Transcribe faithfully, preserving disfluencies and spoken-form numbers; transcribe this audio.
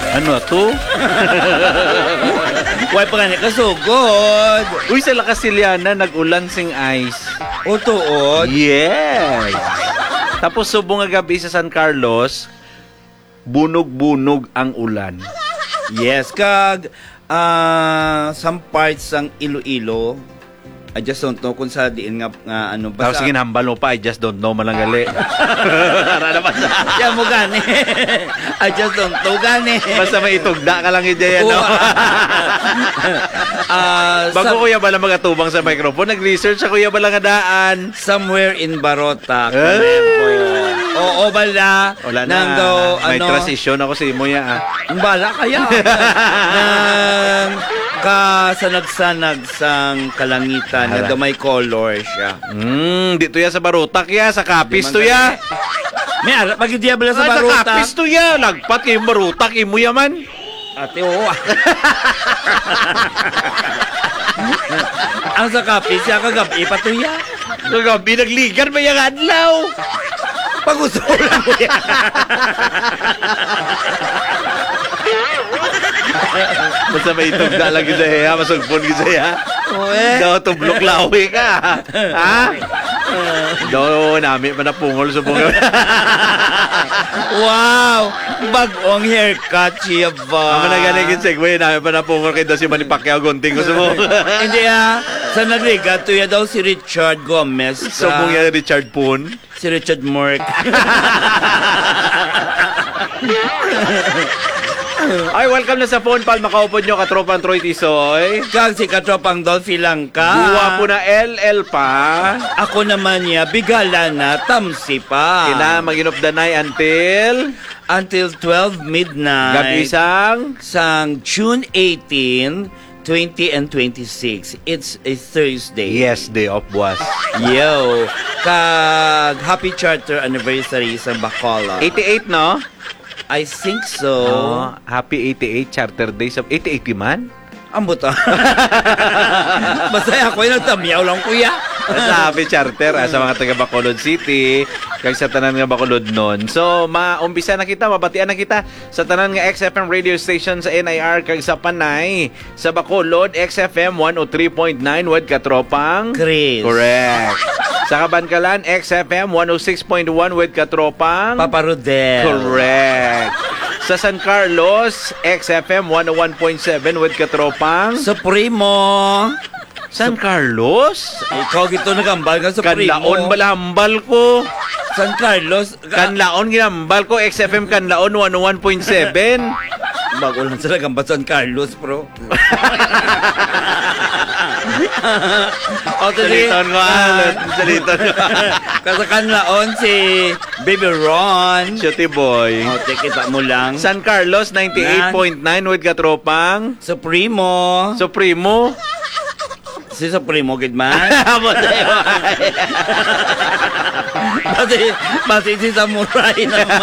Ano to? Why pa nga kasugod? Uy, sa Lakasiliana, nag-ulan sing ice. O tuod? Yes! Tapos subong nga gabi sa San Carlos, bunog-bunog ang ulan. Yes, kag uh, some parts ng Iloilo, I just don't know kung sa diin nga, nga ano ba Tapos sige, hambal mo pa, I just don't know malangali. Rana pa sa... Yan mo gani. I just don't know gani. Basta may itugda ka lang ideya, no? uh, Bago some, kuya bala magatubang sa microphone, nag-research sa kuya bala nga daan. somewhere in Barota. Eh? Oo, bala. Wala na. Nang daw, may ano, transition ako sa imo ya. Ah. bala kaya. Nang kasanag-sanag sang kalangitan na Hala. may color siya. Hmm, dito ya sa Barutak ya, sa Kapis Di man to ya. May ara pag hindi bala Ah, sa sa Barota. Kapis to ya, lagpat kay Barutak imo yaman. Ate, oo. Ang sa kapis, siya kagabi, patuya. Kagabi nagligan ba yung adlaw? Pag-usulan mo yan. Basta may itugda lang gisa ya, masugpon gisa ya. Uwe. Daw tublok lawi ka. Ha? Daw nami pa na pungol sa pungol. Wow! Bagong haircut siya ba? Ama na galing yung segue, nami pa na pungol kay daw si Manny Pacquiao gunting ko sa mo. Hindi ah. Sa nariga, tuya daw si Richard Gomez. So kung yan Richard Poon. Si Richard Mork. Ay, welcome na sa phone pal. Makaupod nyo katropang Troy Tisoy. Kag si katropang Dolphy lang ka. Buwa po na L L pa. Ako naman niya, bigala na, tamsi pa. Kina mag-in of the night until Until twelve midnight. gabi isang Sang June eighteen, twenty and twenty-six. It's a Thursday. yes, day of buwas. Yo. Kag happy charter anniversary sa Bacolod. eighty-eight, no? I think so. Oh, happy eighty-eight charter days of eighty-eight man. Ang buta. Basta ako yung nagtamyaw lang, kuya. Sa happy charter ah, sa mga taga Bacolod City, kag sa tanan nga Bacolod nun. So, maumpisa na kita, mabatian na kita sa tanan nga X F M radio station sa N I R kag sa Panay. Sa Bacolod, X F M one oh three point nine wad katropang Chris. Correct. Sa Kabankalan, X F M one oh six point one with katropang Papa Rodel. Correct. Sa San Carlos, X F M one oh one point seven with katropang Supremo. San Carlos? Ikaw gito nagambal ka Supremo. Kanlaon balambal ko. San Carlos. Kanlaon ginambal ko. X F M Kanlaon one oh one point seven. Bago lang sa nagambal San Carlos, bro. O, Saliton ko ah. Saliton ko. Kasakan laon si Baby Ron. Shooty boy. O, kita mo lang. San Carlos ninety-eight point nine with katropang Supremo. Supremo. Si Supremo, good man. Pati, pati si Samurai naman.